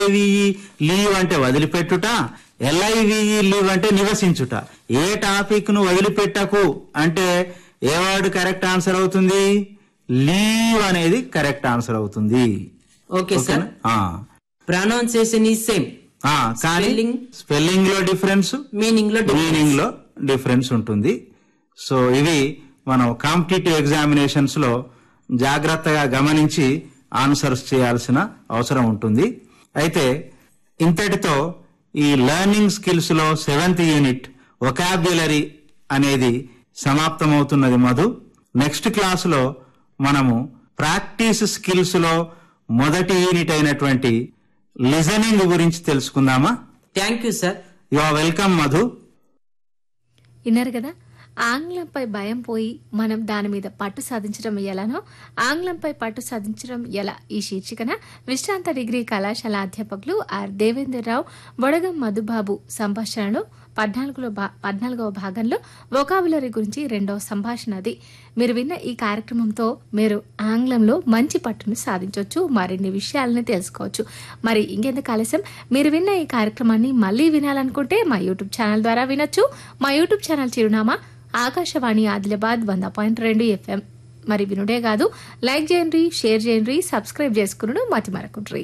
Leave అంటే వదిలిపెట్టుట, LIVE leave అంటే నివసించుట. ఏ topic ను వదిలిపెట్టకు అంటే ఏ వర్డ్ కరెక్ట్ ఆన్సర్ అవుతుంది? లీవ్ అనేది కరెక్ట్ ఆన్సర్ అవుతుంది. Okay sir. Pronunciation is same, కానీ స్పెల్లింగ్ లో డిఫరెన్స్, మీనింగ్ లో డిఫరెన్స్ ఉంటుంది. సో ఇవి మనం కాంపిటేటివ్ ఎగ్జామినేషన్స్ లో జాగ్రత్తగా గమనించి ఆన్సర్స్ చేయాల్సిన అవసరం ఉంటుంది. అయితే ఇంతటితో ఈ లెర్నింగ్ స్కిల్స్ లో 7th యూనిట్ వొకాబ్యులరీ అనేది సమాప్తమవుతున్నది మధు. నెక్స్ట్ క్లాస్ లో మనము ప్రాక్టీస్ స్కిల్స్ లో మొదటి యూనిట్ అయినటువంటి లిజనింగ్ గురించి తెలుసుకుందామా? Thank you sir. You are welcome Madhu. విన్నారు కదా, ఆంగ్లంపై భయం పోయి మనం దాని మీద పట్టు సాధించడం ఎలానో, ఆంగ్లంపై పట్టు సాధించడం ఎలా ఈ శీర్షికన విశ్రాంత డిగ్రీ కళాశాల అధ్యాపకులు ఆర్ దేవేందర్ రావు, బొడగం మధుబాబు సంభాషణలో 14వ భాగంలో వొకాబులరీ గురించి 2వ సంభాషణ అది. మీరు విన్న ఈ కార్యక్రమంతో మీరు ఆంగ్లంలో మంచి పట్టును సాధించవచ్చు, మరిన్ని విషయాలను తెలుసుకోవచ్చు. మరి ఇంకెందుకు ఆలస్యం, మీరు విన్న ఈ కార్యక్రమాన్ని మళ్లీ వినాలనుకుంటే మా యూట్యూబ్ ఛానల్ ద్వారా వినొచ్చు. మా యూట్యూబ్ ఛానల్ చిరునామా ఆకాశవాణి ఆదిలాబాద్ 100.2 FM. మరి వినుడే కాదు, లైక్ చేయండి, షేర్ చేయండి, సబ్స్క్రైబ్ చేసుకుని మతి మరకుండ్రి.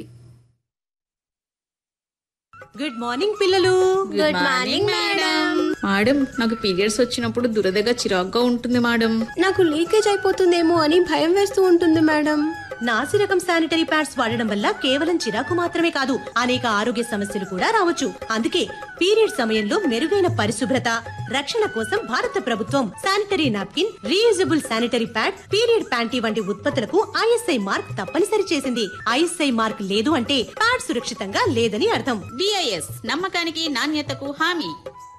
గుడ్ మార్నింగ్ పిల్లలు. Good morning madam. మేడం, నాకు పీరియడ్స్ వచ్చినప్పుడు దురదగా చిరాగ్గా ఉంటుంది మేడం. నాకు లీకేజ్ అయిపోతుందేమో అని భయం వేస్తూ ఉంటుంది మేడం. నాసి రకం శానిటరీ ప్యాడ్స్ వాడడం వల్ల కేవలం చిరాకు మాత్రమే కాదు, అనేక ఆరోగ్య సమస్యలు కూడా రావచ్చు. అందుకే పీరియడ్ సమయంలో మెరుగైన పరిశుభ్రత, రక్షణ కోసం భారత ప్రభుత్వం sanitary napkin, reusable sanitary pad, period panty వంటి ఉత్పత్తులకు ISI మార్క్ తప్పనిసరి చేసింది. ISI మార్క్ లేదు అంటే ప్యాడ్ సురక్షితంగా లేదని అర్థం. BIS నమ్మకానికి నాణ్యతకు హామీ.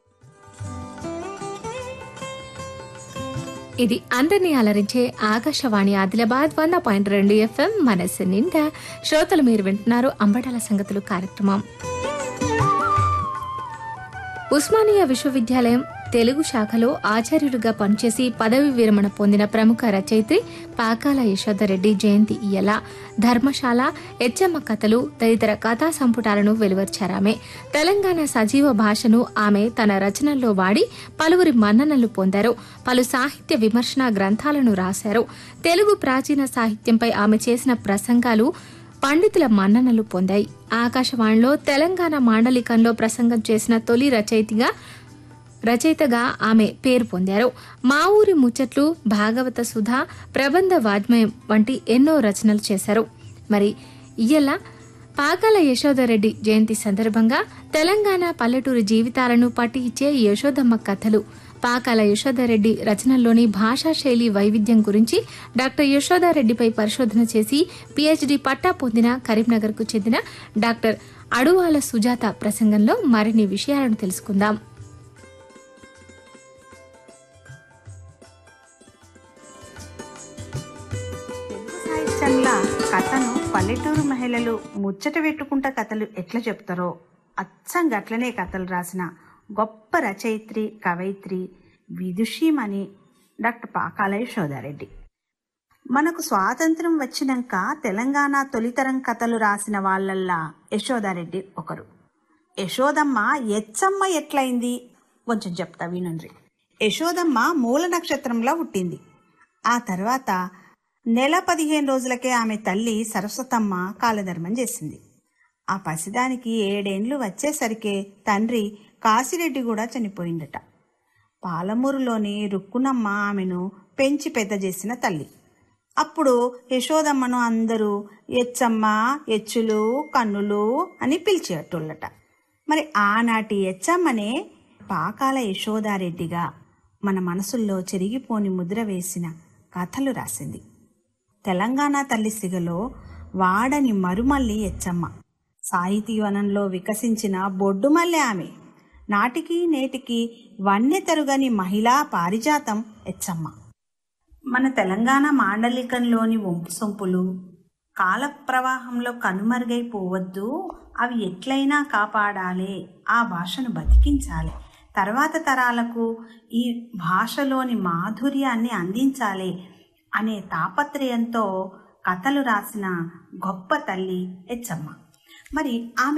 ఇది అందరినీ అలరించే ఆకాశవాణి ఆదిలాబాద్ 100.2 FM. మనసు నిండా శ్రోతలు మీరు వింటున్నారు అంబటాల సంగతులు కార్యక్రమం. ఉస్మానియా విశ్వవిద్యాలయం తెలుగు శాఖలో ఆచార్యులుగా పనిచేసి పదవి విరమణ పొందిన ప్రముఖ రచయిత్రి పాకాల యశోదరెడ్డి జయంతి ఇయ్యల. ధర్మశాల, ఎచ్చమ్మ కథలు తదితర కథా సంపుటాలను వెలువర్చారామె. తెలంగాణ సజీవ భాషను ఆమె తన రచనల్లో వాడి పలువురి మన్ననలు పొందారు. పలు సాహిత్య విమర్శన గ్రంథాలను రాశారు. తెలుగు ప్రాచీన సాహిత్యంపై ఆమె చేసిన ప్రసంగాలు పండితుల మన్ననలు పొందాయి. ఆకాశవాణిలో తెలంగాణ మాండలికంలో ప్రసంగం చేసిన తొలి రచయితగా ఆమె పేరు పొందారు. మా ఊరి ముచ్చట్లు, భాగవత సుధ, ప్రబంధ వాజ్మయం వంటి ఎన్నో రచనలు చేశారు. మరి ఇయ్యల పాకాల యశోదరెడ్డి జయంతి సందర్భంగా తెలంగాణ పల్లెటూరి జీవితాలను పట్టి ఇచ్చే యశోదమ్మ కథలు, పాకాల యశోదారెడ్డి రచనల్లోని భాషా శైలి వైవిధ్యం గురించి డాక్టర్ యశోదారెడ్డిపై పరిశోధన చేసి PhD పట్టా పొందిన కరీంనగర్కు చెందిన డాక్టర్ అడువాల సుజాత ప్రసంగంలో మరిన్ని విషయాలను తెలుసుకుందాం. సాహిత్యంలా కథను పల్లెటూరు మహిళలు ముచ్చట పెట్టుకుంటా కథలు ఎట్లా చెప్తారో అచ్చం గట్లనే కథలు రాసిన గొప్ప రచయిత్రి, కవయిత్రి, విదుషీమణి డాక్టర్ పాకాల యశోదారెడ్డి. మనకు స్వాతంత్రం వచ్చినాక తెలంగాణ తొలితరం కథలు రాసిన వాళ్ళల్లా యశోదారెడ్డి ఒకరు. యశోదమ్మ ఎచ్చమ్మ ఎట్లయింది కొంచెం చెప్తా వినుండ్రి. యశోదమ్మ మూల నక్షత్రంలో పుట్టింది. ఆ తర్వాత నెల 15 రోజులకే ఆమె తల్లి సరస్వతమ్మ కాలధర్మం చేసింది. ఆ పసిదానికి 7 ఏండ్లు వచ్చేసరికే తండ్రి కాశిరెడ్డి కూడా చనిపోయిందట. పాలమూరులోని రుక్కునమ్మ ఆమెను పెంచి పెద్ద చేసిన తల్లి. అప్పుడు యశోదమ్మను అందరూ ఎచ్చమ్మ, ఎచ్చులు, కన్నులు అని పిలిచేటోళ్ళట. మరి ఆనాటి ఎచ్చమ్మనే పాకాల యశోదారెడ్డిగా మన మనసుల్లో చెరిగిపోని ముద్ర వేసిన కథలు రాసింది. తెలంగాణ తల్లి సిగలో వాడని మరుమల్లి ఎచ్చమ్మ. సాహితీవనంలో వికసించిన బొడ్డుమల్లె ఆమె. నాటికి నేటికి వన్నె తరుగని మహిళా పారిజాతం ఎచ్చమ్మ. మన తెలంగాణ మాండలికంలోని వంపు సొంపులు కాల ప్రవాహంలో కనుమరుగైపోవద్దు, అవి ఎట్లయినా కాపాడాలి, ఆ భాషను బతికించాలి, తర్వాత తరాలకు ఈ భాషలోని మాధుర్యాన్ని అందించాలి అనే తాపత్రయంతో కథలు రాసిన గొప్ప తల్లి ఎచ్చమ్మ. మరి ఆమె